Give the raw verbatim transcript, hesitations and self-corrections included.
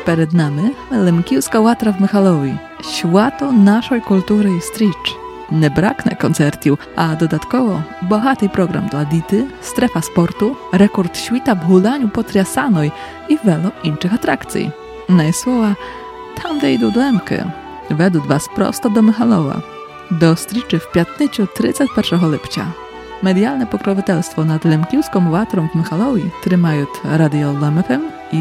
Перед нами Лемківська ватра в Михайлові. Свято нашої культури і стріч. Не бракне концертів, а додатково багатий програм dla діти, strefa sportu, rekord świta w hulaniu potriasanej i wielu innych atrakcji. No i słowa, tam де йдуть Лемки, ведуть вас просто до Михайлова. До стрічі в п'ятницю тридцять першого липня. Медіальне покровительство над Лемківським ватром в Михайлові тримають Радіо Лем еф ем,